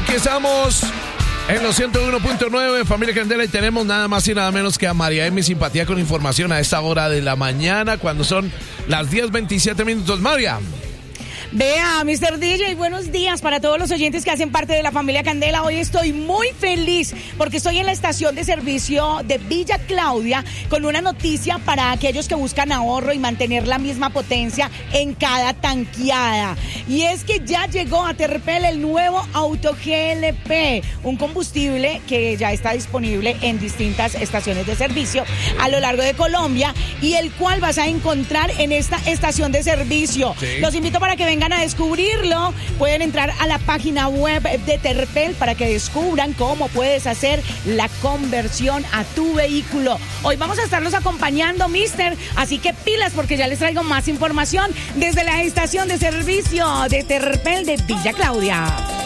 Aquí estamos en los 101.9, Familia Candela, y tenemos nada más y nada menos que a María Emi Simpatía con información a esta hora de la mañana, cuando son las 10:27 minutos. María. Vea, Mr. DJ, buenos días para todos los oyentes que hacen parte de la familia Candela. Hoy estoy muy feliz porque estoy en la estación de servicio de Villa Claudia con una noticia para aquellos que buscan ahorro y mantener la misma potencia en cada tanqueada. Y es que ya llegó a Terpel el nuevo Auto GLP, un combustible que ya está disponible en distintas estaciones de servicio a lo largo de Colombia y el cual vas a encontrar en esta estación de servicio. Sí. Los invito para que vengan a descubrirlo. Pueden entrar a la página web de Terpel para que descubran cómo puedes hacer la conversión a tu vehículo. Hoy vamos a estarlos acompañando, mister, así que pilas porque ya les traigo más información desde la estación de servicio de Terpel de Villa Claudia.